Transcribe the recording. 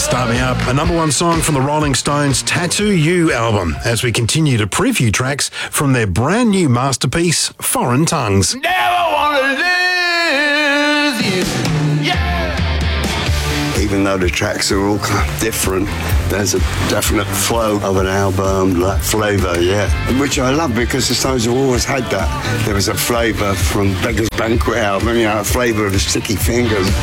Start Me Up, a number one song from the Rolling Stones' Tattoo You album, as we continue to preview tracks from their brand new masterpiece, Foreign Tongues. Never wanna lose you, yeah. Even though the tracks are all kind of different, there's a definite flow of an album, like flavour, yeah. Which I love because the Stones have always had that. There was a flavour from Beggar's Banquet album, a flavour of the Sticky Fingers.